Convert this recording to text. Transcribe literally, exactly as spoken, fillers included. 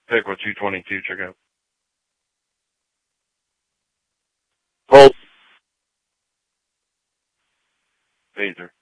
pick with two twenty-two, check out. Hold. Phaser.